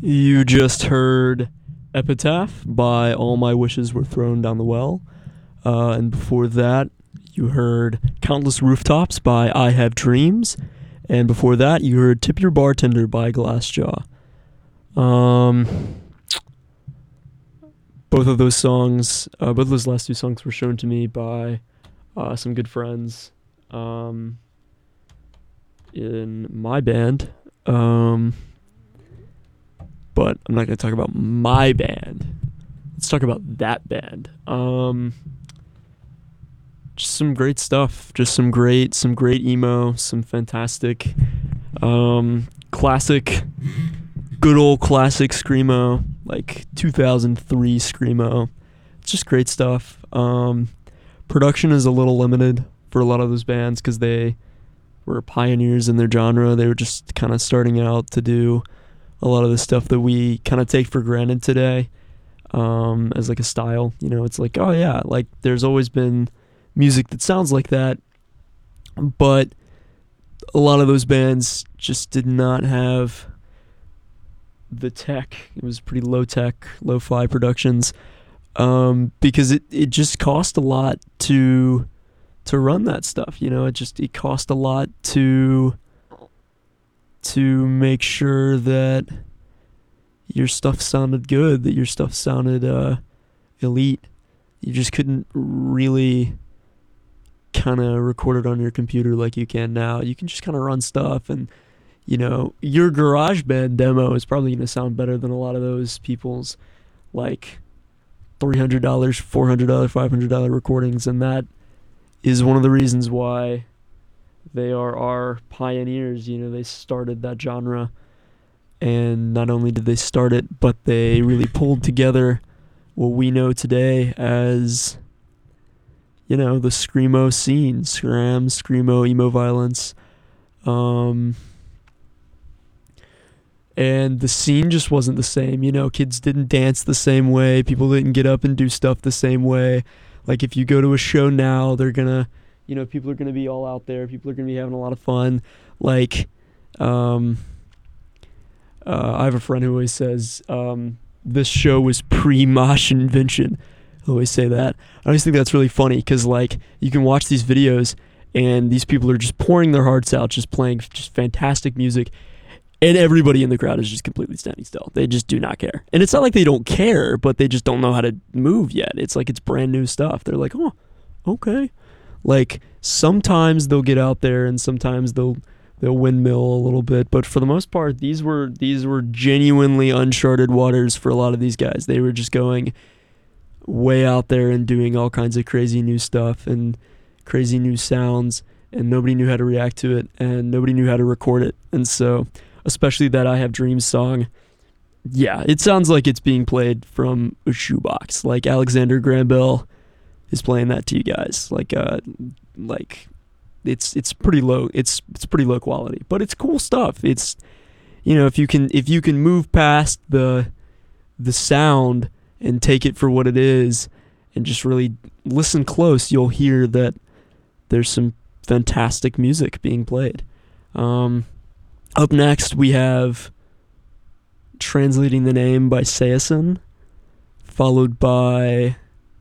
You just heard Epitaph by All My Wishes Were Thrown Down the Well. And before that, you heard Countless Rooftops by I Have Dreams. And before that, you heard Tip Your Bartender by Glassjaw. Both of those songs, both of those last two songs were shown to me by some good friends in my band. But I'm not going to talk about my band. Let's talk about that band. Just some great stuff. Just some great emo, some fantastic, classic, good old classic screamo, like 2003 screamo. It's just great stuff. Production is a little limited for a lot of those bands because they were pioneers in their genre. They were just kind of starting out to do a lot of the stuff that we kind of take for granted today as like a style. You know, it's like, oh yeah, like there's always been music that sounds like that, but a lot of those bands just did not have the tech. It was pretty low tech, lo-fi productions, because it just cost a lot to run that stuff. You know, it cost a lot to make sure that your stuff sounded good, that your stuff sounded elite. You just couldn't really kind of record it on your computer like you can now. You can just kind of run stuff, and you know, your GarageBand demo is probably going to sound better than a lot of those people's like $300, $400, $500 recordings, and that is one of the reasons why they are our pioneers. You know, they started that genre, and not only did they start it, but they really pulled together what we know today as, you know, the screamo scene, screamo, emo violence, and the scene just wasn't the same. You know, kids didn't dance the same way, people didn't get up and do stuff the same way. Like if you go to a show now, they're gonna, you know, people are gonna be all out there, people are gonna be having a lot of fun. Like I have a friend who always says this show was pre-mosh invention. I always say that. I always think that's really funny because, like, you can watch these videos and these people are just pouring their hearts out, just playing just fantastic music, and everybody in the crowd is just completely standing still. They just do not care. And it's not like they don't care, but they just don't know how to move yet. It's like it's brand new stuff. They're like, oh, okay. Like, sometimes they'll get out there and sometimes they'll windmill a little bit, but for the most part, these were genuinely uncharted waters for a lot of these guys. They were just going way out there and doing all kinds of crazy new stuff and crazy new sounds, and nobody knew how to react to it, and nobody knew how to record it. And so, especially that I Have Dreams song, yeah, it sounds like it's being played from a shoebox. Like Alexander Graham Bell is playing that to you guys. Like it's pretty low. It's pretty low quality, but it's cool stuff. It's, you know, if you can move past the sound and take it for what it is and just really listen close, you'll hear that there's some fantastic music being played. Up next, we have Translating the Name by Season, followed by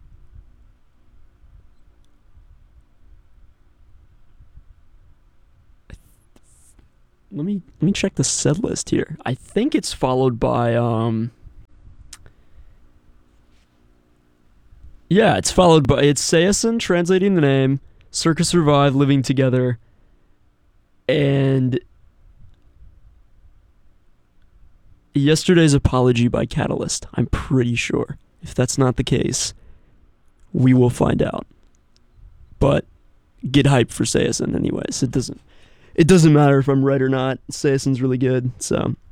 let me check the set list here. I think it's followed by it's Season, Translating the Name, Circus Survive, Living Together, and Yesterday's Apology by Catalyst. I'm pretty sure. If that's not the case, we will find out. But get hyped for Season anyways. It doesn't matter if I'm right or not. Season's really good, so